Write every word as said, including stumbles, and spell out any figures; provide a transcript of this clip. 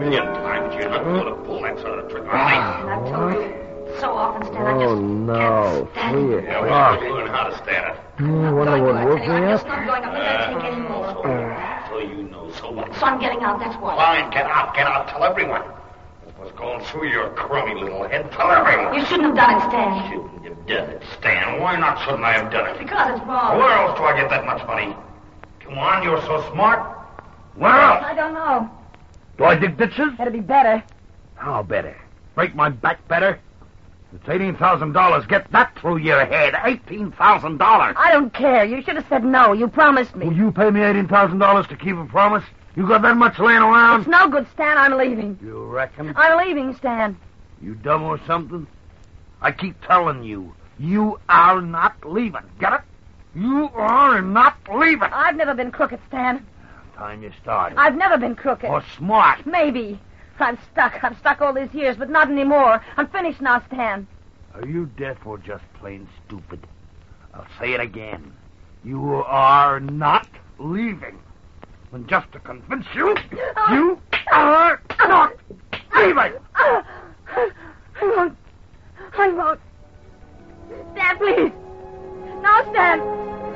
million times you're not going to pull that sort of trick on me. I've told you so often, Stan. I Oh, just no. can't stand Three it. Yeah, we o'clock. should learn how to stand it. You wonder what woke me I'm up? just not going up in that tank anymore. So, so you know so what? So I'm getting out, that's why. Fine, get out, get out. Tell everyone. What's going through your crummy little head? Tell everyone. You shouldn't have done it, Stan. Shouldn't have done it, Stan. Why not shouldn't I have done it? Because it's wrong. Where else do I get that much money? Come on, you're so smart. Where else? I don't know. Do I dig ditches? It'd be better. How better? Break my back better? It's eighteen thousand dollars. Get that through your head. eighteen thousand dollars. I don't care. You should have said no. You promised me. Will you pay me eighteen thousand dollars to keep a promise? You got that much laying around? It's no good, Stan. I'm leaving. You reckon? I'm leaving, Stan. You dumb or something? I keep telling you, you are not leaving. Get it? You are not leaving. I've never been crooked, Stan. Time you started. I've never been crooked. Or smart. Maybe. I'm stuck. I'm stuck all these years, but not anymore. I'm finished now, Stan. Are you deaf or just plain stupid? I'll say it again. You are not leaving. And just to convince you, you are not leaving. I won't. I won't. Stan, please. No, Stan.